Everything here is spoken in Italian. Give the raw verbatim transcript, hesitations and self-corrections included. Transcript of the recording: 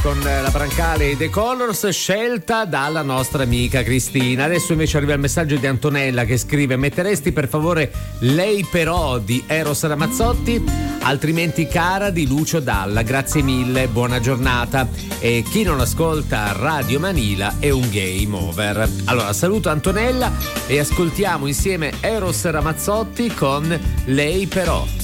con la Brancale The Colors, scelta dalla nostra amica Cristina. Adesso invece arriva il messaggio di Antonella che scrive: metteresti per favore Lei però di Eros Ramazzotti, altrimenti Cara di Lucio Dalla, grazie mille, buona giornata. E chi non ascolta Radio Manila è un game over. Allora saluto Antonella e ascoltiamo insieme Eros Ramazzotti con Lei però.